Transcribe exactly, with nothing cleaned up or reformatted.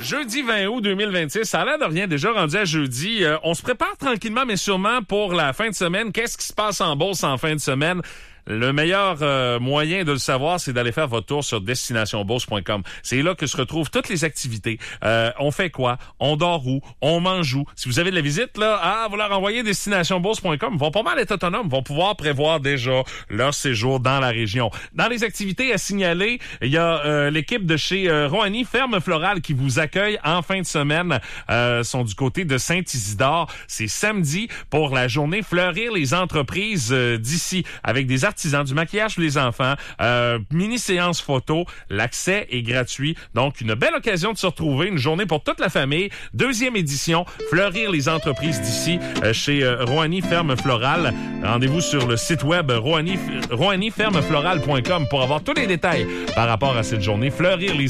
Jeudi vingt août deux mille vingt-six, ça a l'air de rien, déjà rendu à jeudi. Euh, on se prépare tranquillement, mais sûrement pour la fin de semaine. Qu'est-ce qui se passe en bourse en fin de semaine? Le meilleur euh, moyen de le savoir, c'est d'aller faire votre tour sur destination bourse point com. C'est là que se retrouvent toutes les activités. Euh, on fait quoi? On dort où? On mange où? Si vous avez de la visite, là, ah, vous leur envoyez destination bourse point com. Ils vont pas mal être autonomes. Ils vont pouvoir prévoir déjà leur séjour dans la région. Dans les activités à signaler, il y a euh, l'équipe de chez euh, Rohani Ferme Florale qui vous accueille en fin de semaine. Euh, sont du côté de Saint-Isidore. C'est samedi pour la journée Fleurir les entreprises euh, d'ici avec des artisans, du maquillage pour les enfants, euh, mini-séance photo. L'accès est gratuit. Donc, une belle occasion de se retrouver. Une journée pour toute la famille. Deuxième édition, Fleurir les entreprises d'ici euh, chez euh, Rohani Ferme Florale. Rendez-vous sur le site web rohani ferme florale point com pour avoir tous les détails par rapport à cette journée. Fleurir les